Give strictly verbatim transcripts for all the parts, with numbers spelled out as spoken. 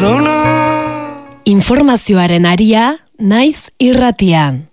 perdona. Informazioaren aria, naiz irratian.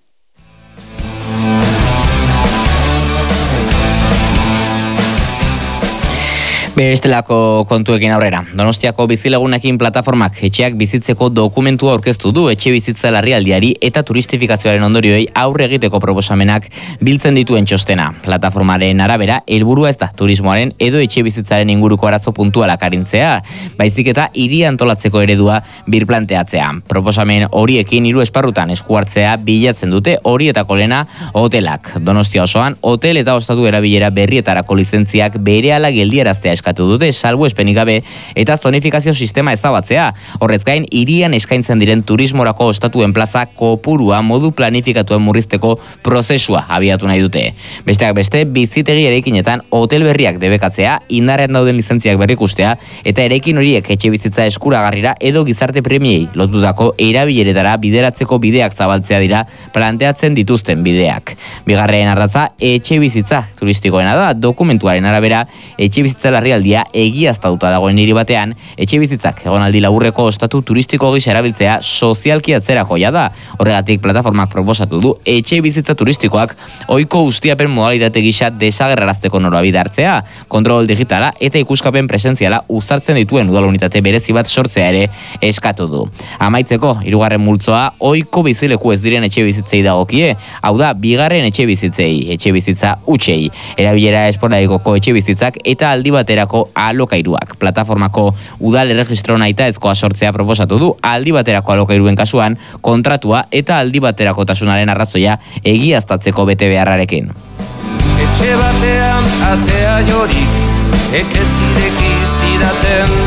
Bestelako kontuekin aurrera. Donostiako bizilagunekin plataformak etxeak bizitzeko dokumentua aurkeztu du etxe bizitza larrialdiari eta turistifikazioaren ondorioei aurre egiteko proposamenak biltzen dituen txostena. Plataformaren arabera, helburua ez da turismoaren edo etxe bizitzaren inguruko arazo puntualak arintzea, baizik eta hiria antolatzeko eredua birplanteatzea. Proposamen horiekin hiru esparrutan esku hartzea bilatzen dute horietako lehena hotelak. Donostia osoan, hotel eta ostatu erabilera berrietarako lizentziak berehala geldiaraztea eskatu dute salbuespenik gabe eta zonifikazio sistema ezabatzea. Horrez gain, hirian eskaintzen diren turismorako ostatuen plaza kopurua modu planifikatuen murrizteko prozesua abiatu nahi dute. Besteak beste, bizitegi eraikinetan hotel berriak debekatzea, indarrean dauden lizentziak berrikustea eta eraikin horiek etxe bizitza eskuragarrira edo gizarte premiei lotutako erabileretara bideratzeko bideak zabaltzea dira planteatzen dituzten bideak. Bigarren ardatza, etxe bizitza turistikoena da. Dokumentuaren arabera, etxe bizitza larrialdia egiaztatuta dagoen hiri batean, etxe bizitzak egonaldi laburreko ostatu turistiko gisa erabiltzea sozialki atzerakoia da. Horregatik plataformak proposatu du etxe bizitza turistikoak ohiko ustiapen modalitate gisa desagerrarazteko norabide hartzea, kontrol digitala eta ikuskapen presentziala uztartzen dituen udal unitate berezi bat sortzea ere eskatu du. Amaitzeko, hirugarren multzoa ohiko bizileku ez diren etxe bizitzei dagokie, hau da bigarren etxe bizitzei, etxe bizitza hutsei, erabilera esporadikoko etxe bizitzak eta aldi baterako alokairuak. Plataformako udal erregistro nahitaezkoa sortzea proposatu du, aldi baterako alokairuen kasuan kontratua eta aldi baterako tasunaren arrazoia egiaztatzeko bete beharrarekin. Etxe batean atea jorik, ekezireki zidaten.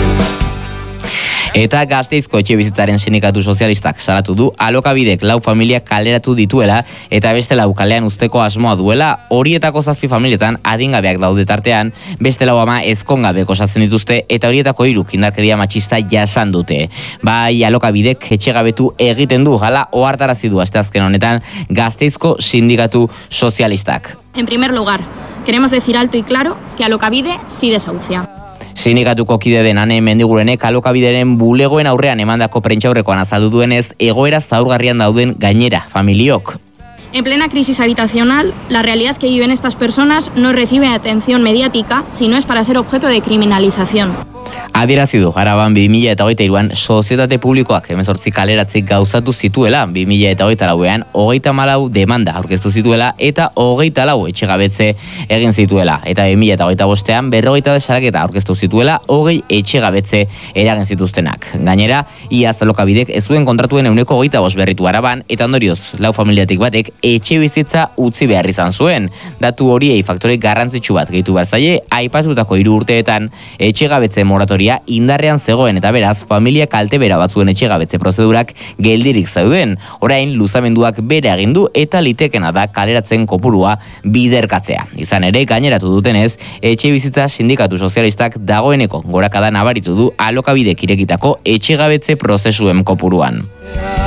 Eta Gasteizko etxe bizitzaren sindikatu sozialistak salatu du alokabidek lau familiak kaleratu dituela eta beste lau kalean uzteko asmoa duela. Horietako zazpi familietan adingabeak daude tartean, beste lau ama ezkongabeko osatzen dituzte eta horietako hiru indarkeria matxista jasan dute. Bai, alokabidek etxegabetu egiten du, hala ohartarazi du asteazken honetan Gasteizko sindikatu sozialistak. En primer lugar, queremos decir alto y claro que Alokabide sí desahucia. Sindikatuko kide den Ane Mendigurenek alokabideren bulegoen aurrean emandako prentsaurrekoan azaldu duenez, egoera zaurgarrian dauden gainera familiok. En plena crisis habitacional, la realidad que viven estas personas no recibe atención mediática, sino es para ser objeto de criminalización. Adierazi du Araban bi mila hogeita hiruan sozietate publikoak hemezortzi kaleratze gauzatu zituela, bi mila hogeita lauean hogeita hamalau demanda aurkeztu zituela eta hogeita lau etxegabetze egin zituela. Eta bi mila hogeita bostean berrogeita salaketa aurkeztu zituela, hogei etxegabetze eragin zituztenak. Gainera, iaz alokabidek ez zuen kontratuen ehuneko hogeita bost berritu Araban eta ondorioz lau familiatik batek etxe bizitza utzi behar izan zuen. Datu horiei faktore garrantzitsu bat gehitu behar zaie, aipatutako hiru urteetan etxegabetze moratoria indarrean zegoen eta beraz familia kalte bera batzuen etxegabetze prozedurak geldirik zauden. Orain luzamenduak bere agindu eta litekena da kaleratzen kopurua biderkatzea. Izan ere, gaineratu dutenez, etxe bizitza sindikatu sozialistak dagoeneko gorakada nabaritu du alokabidek irekitako etxegabetze prozesuen kopuruan.